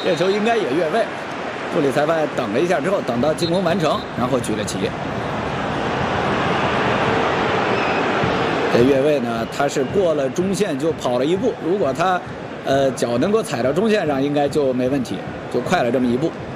这球应该也越位。助理裁判等了一下之后，等到进攻完成，然后举了旗。这越位呢，他是过了中线就跑了一步，如果他脚能够踩到中线上，应该就没问题，就快了这么一步。